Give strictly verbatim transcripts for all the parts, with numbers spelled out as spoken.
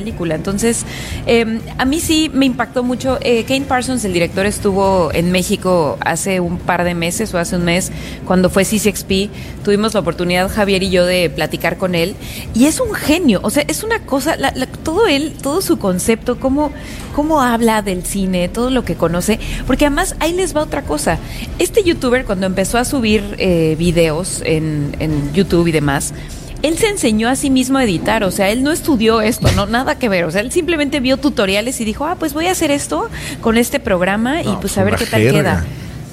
película. Entonces, eh, a mí sí me impactó mucho. Eh, Kane Parsons, el director, estuvo en México hace un par de meses o hace un mes, cuando fue C seis P. Tuvimos la oportunidad, Javier y yo, de platicar con él. Y es un genio. O sea, es una cosa, la, la, todo él, todo su concepto, cómo, cómo habla del cine, todo lo que conoce. Porque además, ahí les va otra cosa. Este youtuber, cuando empezó a subir eh, videos en, en YouTube y demás, él se enseñó a sí mismo a editar, o sea, él no estudió esto, no, nada que ver, o sea, él simplemente vio tutoriales y dijo, ah, pues voy a hacer esto con este programa y no, pues a ver qué tal jerga. queda.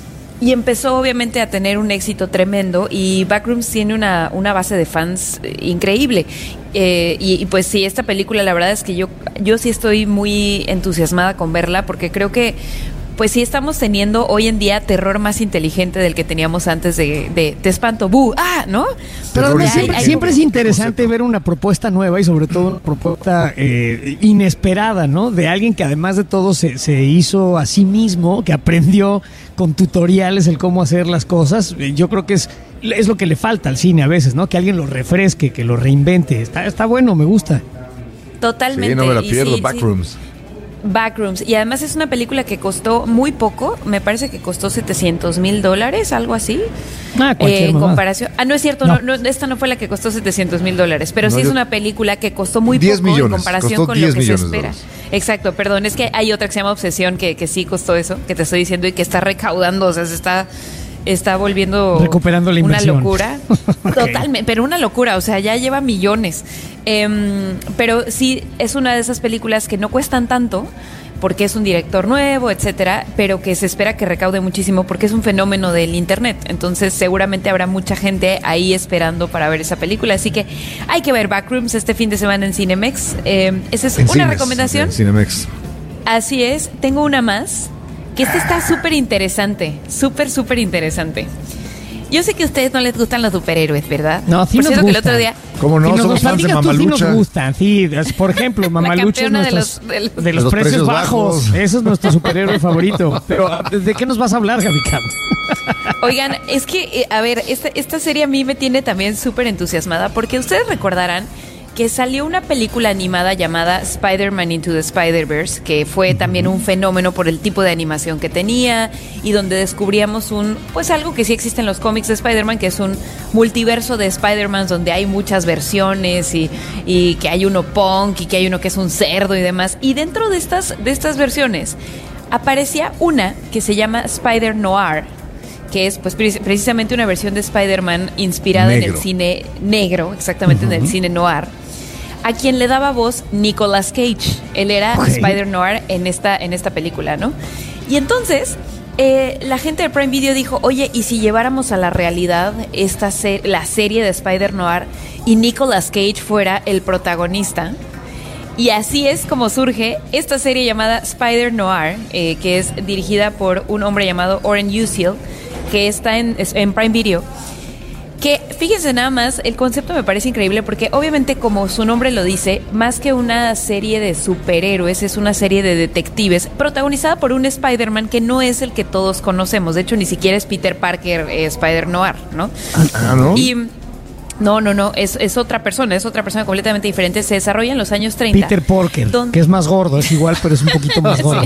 Y empezó obviamente a tener un éxito tremendo y Backrooms tiene una, una base de fans increíble. Eh, y, y pues sí, esta película la verdad es que yo, yo sí estoy muy entusiasmada con verla porque creo que pues sí estamos teniendo hoy en día terror más inteligente del que teníamos antes de, de te espanto, bu, ah, ¿no? Pero además siempre, hay, siempre es interesante ver una propuesta nueva y sobre todo una propuesta eh, inesperada, ¿no? De alguien que además de todo se, se hizo a sí mismo, que aprendió con tutoriales el cómo hacer las cosas. Yo creo que es, es lo que le falta al cine a veces, ¿no? Que alguien lo refresque, que lo reinvente. Está, está bueno, me gusta. Totalmente. Sí, no me la pierdo, sí, Backrooms. Sí. Backrooms, y además es una película que costó muy poco, me parece que costó setecientos mil dólares, algo así. Ah, eh, en comparación. Ah, no es cierto, no. No, no, esta no fue la que costó setecientos mil dólares, pero no, sí yo, es una película que costó muy diez poco millones, en comparación con lo que se espera. Exacto, perdón, es que hay otra que se llama Obsesión que, que sí costó eso, que te estoy diciendo y que está recaudando, o sea, se está... está volviendo recuperando la una inversión. locura. Okay. Totalmente, pero una locura, o sea, ya lleva millones. Eh, pero sí, es una de esas películas que no cuestan tanto, porque es un director nuevo, etcétera, pero que se espera que recaude muchísimo porque es un fenómeno del internet. Entonces, seguramente habrá mucha gente ahí esperando para ver esa película. Así que hay que ver Backrooms este fin de semana en Cinemex. Eh, esa es en una cines, recomendación. En Cinemex. Así es. Tengo una más, que esta está súper interesante, súper, súper interesante. Yo sé que a ustedes no les gustan los superhéroes, ¿verdad? No, sí por nos cierto gustan. Que el otro día... ¿Cómo no? Si Somos fans de Mamalucha. Sí nos gustan, sí. Por ejemplo, Mamalucha es nuestros, de los, de los, de los, los precios, precios bajos. bajos. Ese es nuestro superhéroe favorito. Pero, ¿de qué nos vas a hablar, Gaby Cam? Oigan, es que, a ver, esta, esta serie a mí me tiene también súper entusiasmada porque ustedes recordarán que salió una película animada llamada Spider-Man Into the Spider-Verse, que fue también un fenómeno por el tipo de animación que tenía y donde descubríamos un, pues algo que sí existe en los cómics de Spider-Man, que es un multiverso de Spider-Man donde hay muchas versiones y, y que hay uno punk y que hay uno que es un cerdo y demás. Y dentro de estas, de estas versiones aparecía una que se llama Spider-Noir, que es pues precisamente una versión de Spider-Man inspirada negro. en el cine negro, exactamente uh-huh. en el cine noir, a quien le daba voz Nicolas Cage. Él era okay. Spider-Noir en esta, en esta película, ¿no? Y entonces, eh, la gente de Prime Video dijo, oye, ¿y si lleváramos a la realidad esta se- la serie de Spider-Noir y Nicolas Cage fuera el protagonista? Y así es como surge esta serie llamada Spider-Noir, eh, que es dirigida por un hombre llamado Oren Uziel, que está en, en Prime Video. Que fíjense nada más, el concepto me parece increíble porque obviamente, como su nombre lo dice, más que una serie de superhéroes, es una serie de detectives protagonizada por un Spider-Man que no es el que todos conocemos. De hecho, ni siquiera es Peter Parker, eh, Spider-Noir, ¿no? Ah, ¿no? Y no, no, no, es, es otra persona, es otra persona completamente diferente. Se desarrolla en los años treinta. Peter Parker, don... que es más gordo, es igual, pero es un poquito más gordo.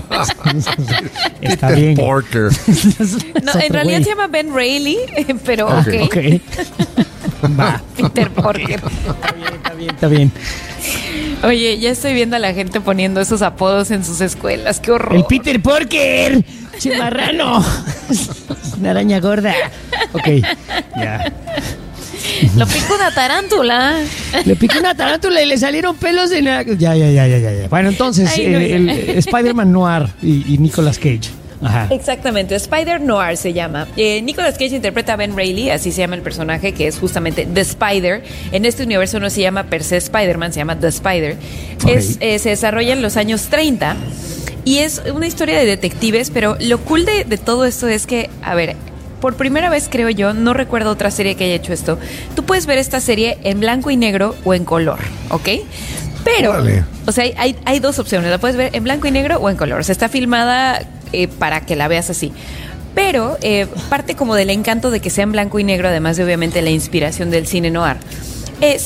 Está Peter bien. Parker. No, en realidad wey. se llama Ben Reilly, pero ok. Ok. okay. Va. Peter Parker. Está bien, está bien, está bien. Oye, ya estoy viendo a la gente poniendo esos apodos en sus escuelas. ¡Qué horror! ¡El Peter Parker! ¡Chimarrano! Una araña gorda. Ok, ya. Lo picó una tarántula. Le picó una tarántula y le salieron pelos en la... Ya, ya, ya, ya, ya. Bueno, entonces, Ay, no, eh, el, el Spider-Man Noir y, y Nicolas Cage. Ajá. Exactamente, Spider-Noir se llama. Eh, Nicolas Cage interpreta a Ben Reilly, así se llama el personaje, que es justamente The Spider. En este universo no se llama per se Spider-Man, se llama The Spider. Okay. Es, eh, se desarrolla en los años treinta y es una historia de detectives, pero lo cool de, de todo esto es que, a ver... Por primera vez, creo yo, no recuerdo otra serie que haya hecho esto. Tú puedes ver esta serie en blanco y negro o en color, ¿ok? Pero, vale. o sea, hay, hay dos opciones. La puedes ver en blanco y negro o en color. O sea, está filmada eh, para que la veas así. Pero eh, parte como del encanto de que sea en blanco y negro, además de obviamente la inspiración del cine noir, es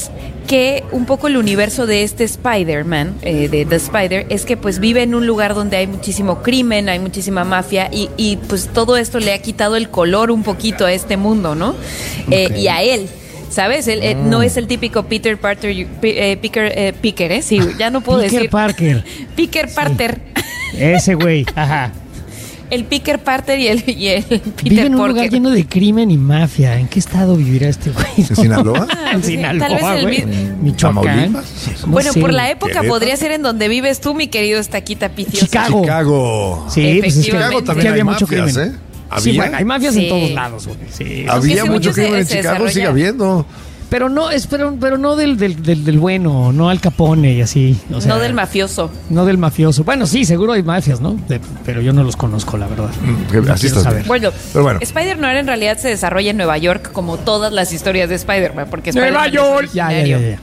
que un poco el universo de este Spider-Man, eh, de The Spider, es que pues vive en un lugar donde hay muchísimo crimen, hay muchísima mafia y, y pues todo esto le ha quitado el color un poquito a este mundo, ¿no? Eh, Okay. y a él. ¿Sabes? Él, eh, no es el típico Peter Parker, eh, Picker, eh, Picker, ¿eh? Sí, ya no puedo Peter decir. Parker. Picker Parker. Ese güey, ajá. El Picker Parker y el, y el Peter Vive en un Parker. lugar lleno de crimen y mafia. ¿En qué estado vivirá este güey? ¿En Sinaloa? Ah, En pues sí, Sinaloa, tal vez el güey. mi- Michoacán. ¿Tamaulipas? No Bueno, sé, por la güey. época ¿Querétaro? podría ser en donde vives tú, mi querido Estaquita Piciosa. Chicago. Chicago. Sí, pues es que Efectivamente. Chicago también sí hay había mucho mafias, crimen. ¿eh? Sí, ¿Había? bueno, hay mafias Sí. en todos lados, güey. Sí. Había Aunque mucho mucho crimen se- en se Chicago, sigue desarrolla. habiendo. Pero no, es, pero, pero no del, del, del, del bueno, no Al Capone y así. O sea, No del mafioso. no del mafioso. Bueno, sí, seguro hay mafias, ¿no? De- pero yo no los conozco, la verdad. que No así quiero estás saber. bien. Bueno, Pero bueno. Spider-Noir en realidad se desarrolla en Nueva York como todas las historias de Spider-Man, porque Nueva Spider-Man es York. Ya, ya, ya. originario.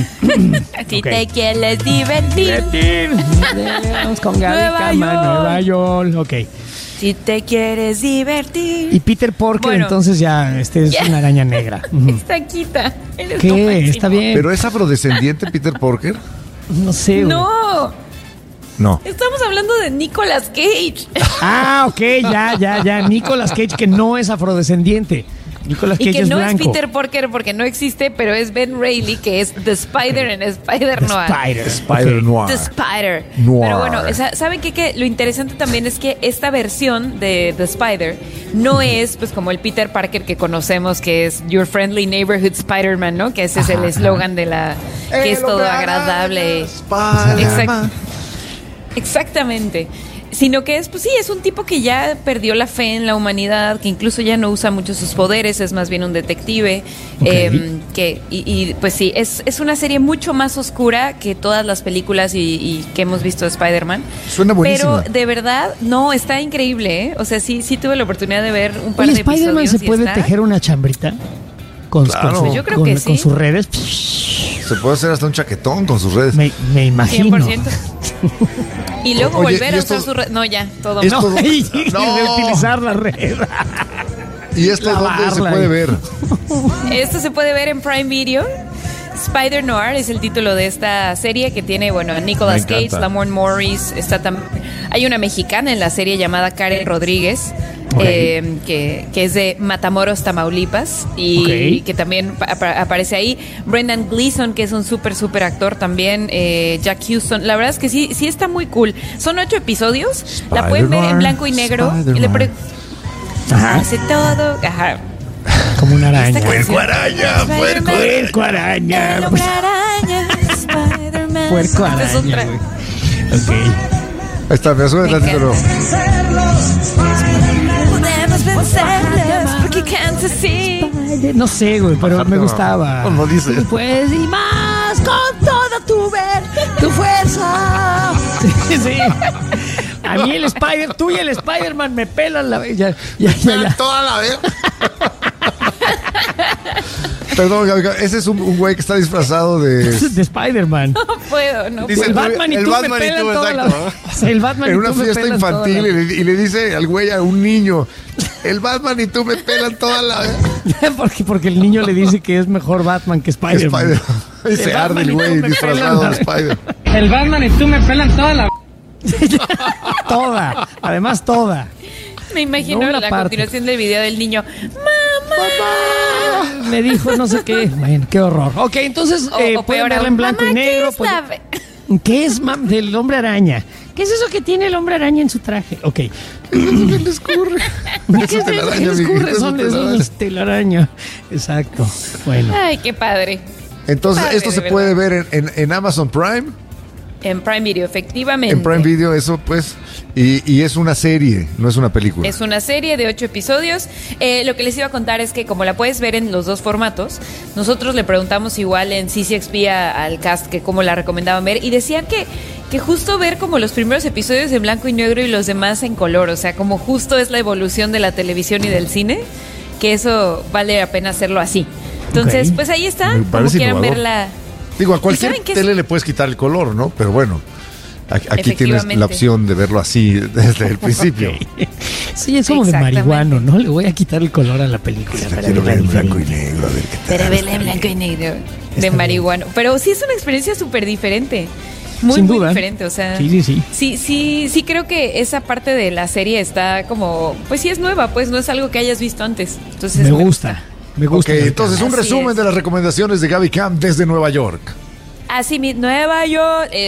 ya. Si Ok. te quieres divertir, Vamos con Gaby Nueva Cama, York. Nueva York. Ok. si te quieres divertir. Y Peter Porker, Bueno. entonces ya, este es Ya. una araña negra. Ujú. Estaquita, eres lo ¿Qué? máximo. Está bien. ¿Pero es afrodescendiente Peter Porker? No sé, güey. No, No. estamos hablando de Nicolas Cage. Ah, ok, ya, ya, ya. Nicolas Cage, que no es afrodescendiente. Nicolas Y Cage que es no blanco. es Peter Porker porque no existe, pero es Ben Reilly, que es The Spider en The Spider-Noir. Spider. Spider Ok. Noir. The Spider. Noir. Pero bueno, sa- ¿saben qué? Que lo interesante también es que esta versión de The Spider no es pues como el Peter Parker que conocemos, que es Your Friendly Neighborhood Spider-Man, ¿no? Que ese es Ajá, el eslogan de la... que es todo agradable. Spider-Man. Exactamente. Sino que es, pues sí, es un tipo que ya perdió la fe en la humanidad, que incluso ya no usa mucho sus poderes, es más bien un detective. Ok. eh, que, y, y, pues sí, es, es una serie mucho más oscura que todas las películas y, y que hemos visto de Spider-Man. Suena buenísima. Pero de verdad, no, está increíble, ¿eh? O sea, sí, sí tuve la oportunidad de ver un par Oye, de episodios. ¿Spider-Man se y puede está- tejer una chambrita? Con, Claro. con, su- Pues yo creo con- que con sí. sus redes. Se puede hacer hasta un chaquetón con sus redes. Me, me imagino. cien por ciento. Y luego Oye, volver ¿y a esto- usar su red. No, ya, todo esto- mal. No, y, y No. de utilizar la red. ¿Y esto dónde se Lavarla puede y- ver? Esto se puede ver en Prime Video. Spider-Noir es el título de esta serie que tiene, bueno, a Nicolas Me encanta. Cage, Lamorne Morris, está tam- hay una mexicana en la serie llamada Karen Rodríguez, Ok. eh, que, que es de Matamoros, Tamaulipas, y Ok. que también pa- apa- aparece ahí. Brendan Gleeson, que es un súper, súper actor también, eh, Jack Houston. La verdad es que sí, sí está muy cool. Son ocho episodios, la pueden ver en Spider-Noir, blanco y negro. Y le Spider-Noir. pre- Ajá. hace todo, ajá. Como una araña. Esta canción- Puerco araña, puerco araña. Puerco araña. El hombre araña, Spider-Man. Puerco Esta es otra. araña. güey. Ok. Ahí está, me sube Me tantito. encanta. pero- Podemos vencerlos porque cantas así. No sé, güey, pero me No, gustaba. no, no dice. Pues y más con toda tu ver, tu fuerza. Sí, sí. A mí el Spider, tú y el Spider-Man me pelan la ya, ya, ya, ya. Toda la vez. Perdón, Gaby, ese es un, un güey que está disfrazado de... De Spider-Man. No puedo, no Dice puedo. El Batman y el tú Batman me y pelan tú, toda la exacto. O sea, el Batman en y una tú me fiesta pelan toda infantil la- y le, y le dice al güey a un niño, el Batman y tú me pelan toda la vez. porque, porque el niño le dice que es mejor Batman que Spider-Man. Spider. Y El se arde Batman el y tú güey me disfrazado pelan de la- Spider. El Batman y tú me pelan toda la... Toda, además toda. Me imagino No una la parte. continuación del video del niño. ¡Mamá! Me dijo no sé qué. Bueno, qué horror. Ok, entonces O- eh, o pueden peor verla aún, en blanco mamá, y negro. ¿qué es pues- la ve- ¿Qué es mam, del hombre araña? ¿Qué es eso que tiene el hombre araña en su traje? Ok. ¿Qué le escurre? ¿Qué Es su es eso? telaraña, ¿Qué les amiguito, ocurre? es su Son telaraña. esos telaraña. Exacto. Bueno. Ay, qué padre. Entonces, Padre, esto de se verdad. puede ver en, en- en Amazon Prime. En Prime Video, efectivamente. En Prime Video, eso pues. Y, y es una serie, no es una película. Es una serie de ocho episodios. Eh, lo que les iba a contar es que como la puedes ver en los dos formatos, nosotros le preguntamos igual en C C X P a- al cast que cómo la recomendaban ver y decían que, que justo ver como los primeros episodios en blanco y negro y los demás en color, o sea, como justo es la evolución de la televisión y del cine, que eso vale la pena hacerlo así. Entonces, Ok. pues ahí está, Me como parece quieran innovador. verla. Digo, a cualquier saben qué es? tele le puedes quitar el color, ¿no? Pero bueno, aquí, aquí tienes Efectivamente. la opción de verlo así desde el principio. Sí, es como de Exactamente. marihuano, ¿no? Le voy a quitar el color a la película. La para quiero ver verla en blanco y diferente. negro, a ver qué tal. Pero vela en blanco y negro. de marihuana. Pero sí es una experiencia súper diferente. Muy, Sin muy duda. diferente, o sea. Sí, sí, sí. Sí, sí, sí creo que esa parte de la serie está como, pues sí es nueva, pues no es algo que hayas visto antes. Entonces Me gusta. Me gusta. Ok, entonces un Así resumen es. de las recomendaciones de Gaby Cam desde Nueva York. Así mi Nueva York. Eh.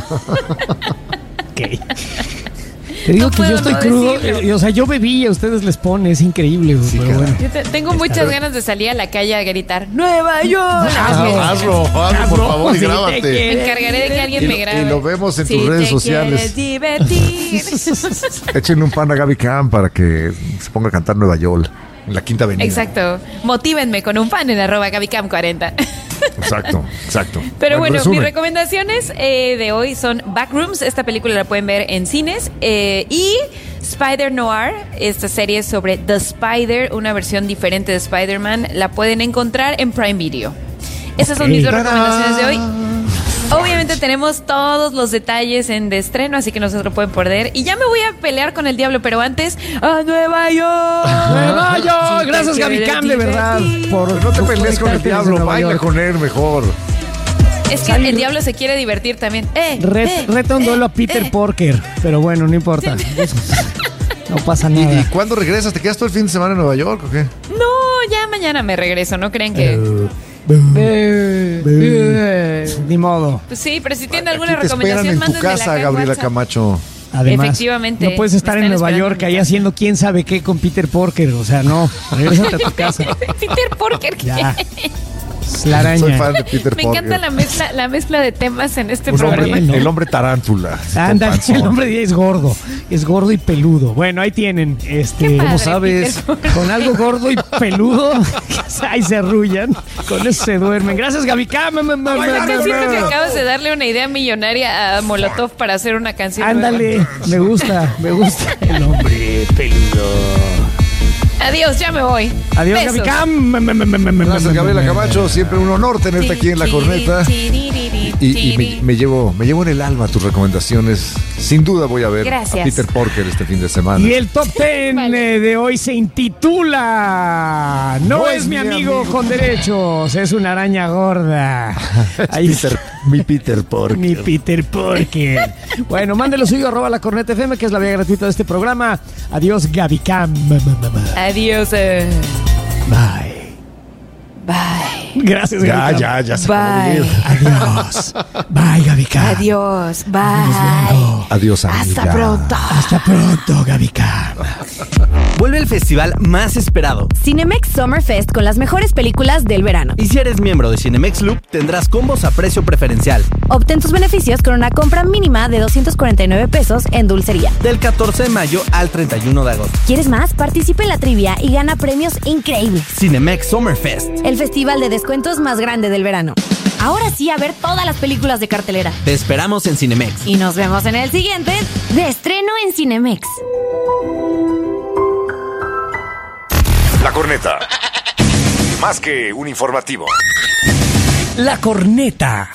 Ok. Te digo No que puedo yo estoy no crudo. decirlo. eh, o sea, yo bebí y a ustedes les pone. Es increíble, güey, Sí, pero caray. bueno. Yo te- tengo muchas ganas de salir a la calle a gritar ¡Nueva York! Ah, hazlo, hazlo, por favor, y Sí, te grábate. Me encargaré de que alguien Y me lo- grabe. y lo vemos en Si tus redes te sociales. quieres divertir. Échenle un pan a Gaby Cam para que se ponga a cantar Nueva York en la Quinta Avenida. Exacto. Motívenme con un fan en arroba GabyCam cuarenta. Exacto, exacto. Pero bueno, resumen. mis recomendaciones eh, de hoy son Backrooms. Esta película la pueden ver en cines. eh, y Spider Noir, esta serie sobre The Spider, una versión diferente de Spider-Man. La pueden encontrar en Prime Video. Esas son Ok. mis dos recomendaciones de hoy. Obviamente tenemos todos los detalles en de estreno, así que no se lo pueden perder. Y ya me voy a pelear con el diablo, pero antes, ¡a Nueva York! Nueva York. Si te Gracias, Gaby quieres Cam, de verdad. divertir. Por Pues no te pelees con el conectarte desde diablo, Nueva baila York. con él mejor. Es que el diablo se quiere divertir también. Eh, Ret- eh, reta un eh, duelo a Peter eh. Porker, pero bueno, no importa. No pasa ¿Y, y nada. cuándo regresas? ¿Te quedas todo el fin de semana en Nueva York o qué? No, ya mañana me regreso, ¿no creen que? Eh, eh, Ni modo. Pues sí, pero si tienen alguna Aquí te esperan recomendación, en tu mándenmela acá casa, en Gabriela WhatsApp. Camacho. Además, Efectivamente, no puedes me estar en están Nueva esperando York en mi ahí casa. haciendo quién sabe qué con Peter Porker. O sea, no, regrésate a tu casa. Peter Porker. ¿qué? Ya. Es la araña. Soy fan de Peter Me Porker. encanta la mezcla, la mezcla de temas en este Un hombre- programa. bien, ¿no? El hombre tarántula. Anda, Con panzón. el hombre de día es gordo, es gordo y peludo. Bueno, ahí tienen, este, Qué ¿cómo padre, sabes? Peter Porker. Con algo gordo y peludo, ahí se arrullan, con eso se duermen. Gracias, Gaby Cam. Es que siento que acabas de darle una idea millonaria a Molotov para hacer una canción. Ándale, me gusta, me gusta el hombre peludo. Adiós, ya me voy. Adiós, Besos. Gaby Cam. Gracias, Gabriela Camacho. Siempre un honor tenerte aquí en La Corneta. Y, y me, me llevo, me llevo en el alma tus recomendaciones. Sin duda voy a ver Gracias. a Peter Porker este fin de semana. Y el top ten Vale. eh, de hoy se intitula No, No es mi amigo, con derechos, es una araña gorda. Ahí Peter, mi Peter Porker. Mi Peter Porker. Bueno, mándelo suyo, arroba la Corneta F M, que es la vía gratuita de este programa. Adiós, Gaby Cam. Adiós. eh. Bye. Bye. Gracias, Ya, Gaby Cam. ya, ya se acabó de Bye. ir. Adiós. Bye, Gaby Cam. Adiós. Bye. Adiós, amiga. Hasta pronto. Hasta pronto, Gaby Cam. Vuelve el festival más esperado. Cinemex Summer Fest con las mejores películas del verano. Y si eres miembro de Cinemex Loop, tendrás combos a precio preferencial. Obtén tus beneficios con una compra mínima de doscientos cuarenta y nueve pesos en dulcería. Del catorce de mayo al treinta y uno de agosto. ¿Quieres más? Participa en la trivia y gana premios increíbles. Cinemex Summer Fest. El festival de descuentos más grande del verano. Ahora sí, a ver todas las películas de cartelera. Te esperamos en Cinemex. Y nos vemos en el siguiente de estreno en Cinemex. La Corneta. Más que un informativo. La Corneta.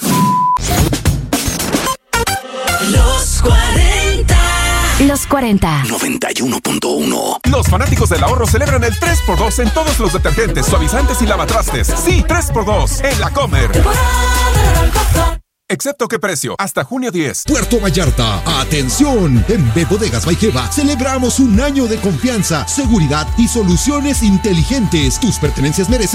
Los cuarenta. Los cuarenta. noventa y uno punto uno. Los fanáticos del ahorro celebran el tres por dos en todos los detergentes, suavizantes y lavatrastes. Sí, tres por dos en La Comer. Excepto qué precio, hasta junio diez. Puerto Vallarta, atención, en B Bodegas Baikeva celebramos un año de confianza, seguridad y soluciones inteligentes. Tus pertenencias merecen